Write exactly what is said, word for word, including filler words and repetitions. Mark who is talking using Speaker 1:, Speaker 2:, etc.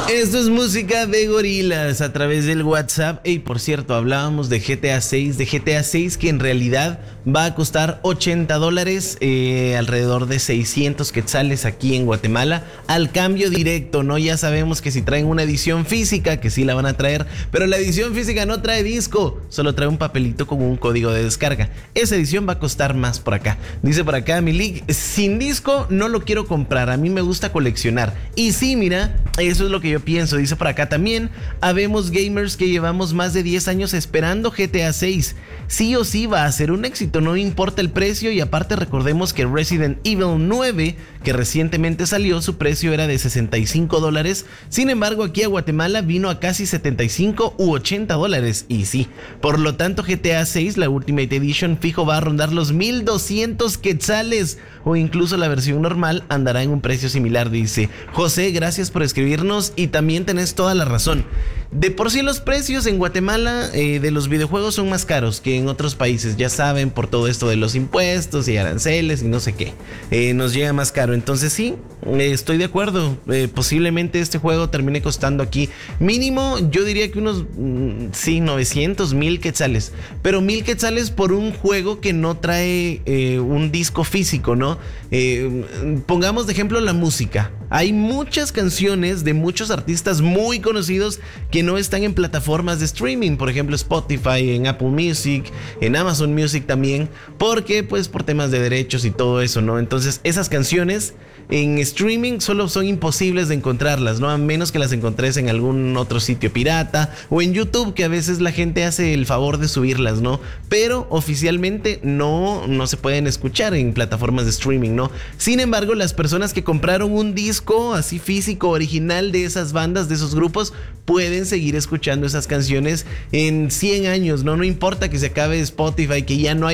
Speaker 1: Esto es música de Gorillaz a través del WhatsApp. Y por cierto, hablábamos de G T A seis, de G T A seis que en realidad va a costar ochenta dólares, eh, alrededor de seiscientos quetzales aquí en Guatemala, al cambio directo, ¿no? Ya sabemos que si traen una edición física, que sí la van a traer, pero la edición física no trae disco, solo trae un papelito con un código de descarga. Esa edición va a costar más por acá. Dice por acá Milik, sin disco no lo quiero comprar, a mí me gusta coleccionar. Y sí, mira, eso es lo que yo pienso. Dice por acá también, habemos gamers que llevamos más de diez años esperando G T A seis. Sí o sí va a ser un éxito, no importa el precio. Y aparte recordemos que Resident Evil nueve, que recientemente salió, su precio era de sesenta y cinco dólares. Sin embargo, aquí a Guatemala vino a casi setenta y cinco u ochenta dólares. Y sí, por lo tanto G T A seis, la Ultimate Edition, fijo va a rondar los mil doscientos quetzales, o incluso la versión normal andará en un precio similar. Dice José, gracias por escribirnos y también tenés toda la razón. De por sí los precios en Guatemala eh, de los videojuegos son más caros que en otros países, ya saben, por todo esto de los impuestos y aranceles y no sé qué, eh, nos llega más caro. Entonces sí, eh, estoy de acuerdo, eh, posiblemente este juego termine costando aquí mínimo, yo diría que unos, mm, sí, novecientos, mil quetzales, pero mil quetzales por un juego que no trae eh, un disco físico, ¿no? Eh, pongamos de ejemplo la música. Hay muchas canciones de muchos artistas muy conocidos que no están en plataformas de streaming, por ejemplo Spotify, en Apple Music, en Amazon Music también, porque pues por temas de derechos y todo eso, ¿no? Entonces esas canciones en streaming solo son imposibles de encontrarlas, ¿no? A menos que las encontres en algún otro sitio pirata o en YouTube, que a veces la gente hace el favor de subirlas, ¿no? Pero oficialmente no, no se pueden escuchar en plataformas de streaming, ¿no? Sin embargo, las personas que compraron un disco así físico original de esas bandas, de esos grupos, pueden seguir escuchando esas canciones en cien años, ¿no? No importa que se acabe Spotify, que ya no hay